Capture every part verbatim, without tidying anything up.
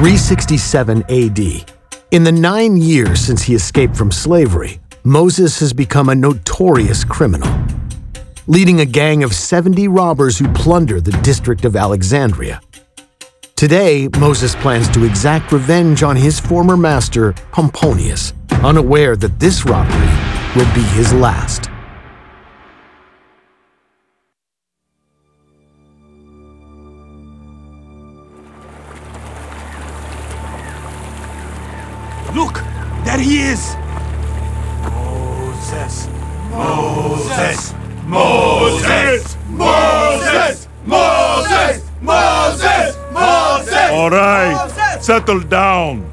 three sixty-seven A D. In the nine years since he escaped from slavery, Moses has become a notorious criminal, leading a gang of seventy robbers who plunder the district of Alexandria. Today, Moses plans to exact revenge on his former master, Pomponius, unaware that this robbery will be his last. Look! There he is! Moses! Moses! Moses! Moses! Moses! Moses! Moses! All right, settle down.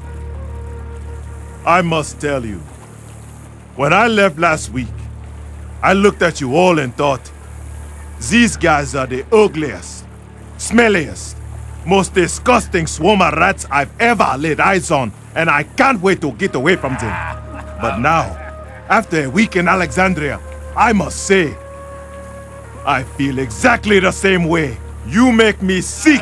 I must tell you, when I left last week, I looked at you all and thought, these guys are the ugliest, smelliest, most disgusting swarm of rats I've ever laid eyes on, and I can't wait to get away from them. But now, after a week in Alexandria, I must say, I feel exactly the same way. You make me sick.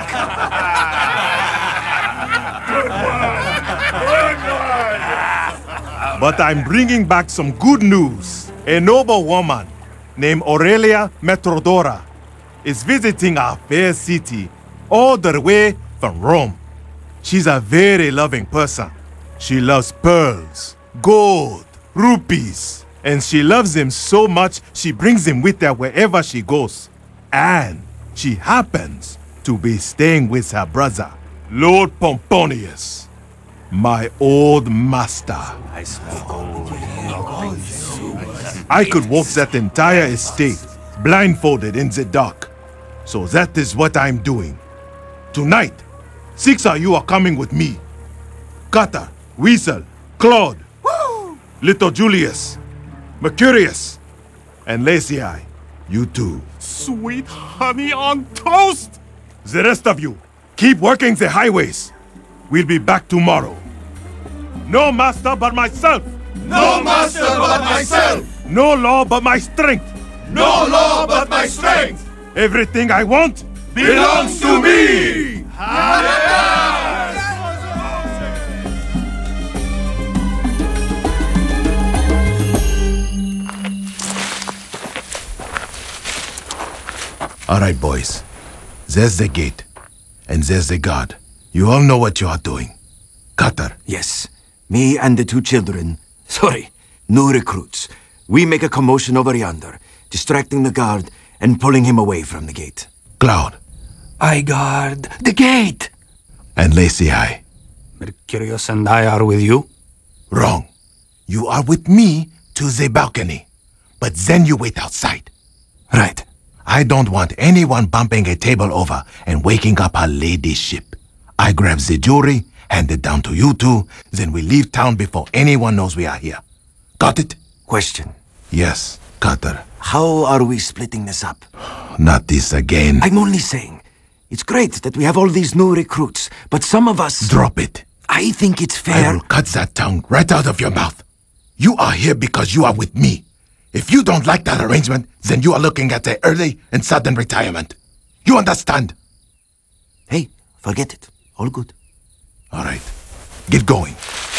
But I'm bringing back some good news. A noble woman named Aurelia Metrodora is visiting our fair city all the way from Rome. She's a very loving person. She loves pearls, gold, rupees, and she loves him so much she brings him with her wherever she goes. And she happens to be staying with her brother, Lord Pomponius, my old master. I could walk that entire estate blindfolded in the dark. So that is what I'm doing. Tonight, six of you are coming with me. Cutter, Weasel, Claude, Woo! Little Julius, Mercurius, and Lazy Eye, you two. Sweet honey on toast! The rest of you, keep working the highways. We'll be back tomorrow. No master but myself. No master but myself! No law but my strength. No law but my strength! Everything I want Belongs to me! All right, boys. There's the gate. And there's the guard. You all know what you are doing. Cutter. Yes. Me and the two children, sorry, new recruits. We make a commotion over yonder, distracting the guard and pulling him away from the gate. Cloud. I guard the gate! And Lazy Eye. Mercurius and I are with you? Wrong. You are with me to the balcony. But then you wait outside. Right. I don't want anyone bumping a table over and waking up our ladyship. I grab the jewelry, hand it down to you two, then we leave town before anyone knows we are here. Got it? Question. Yes, Cutter. How are we splitting this up? Not this again. I'm only saying, it's great that we have all these new recruits, but some of us... Drop it. I think it's I fair... will cut that tongue right out of your mouth. You are here because you are with me. If you don't like that arrangement, then you are looking at an early and sudden retirement. You understand? Hey, forget it. All good. All right. Get going.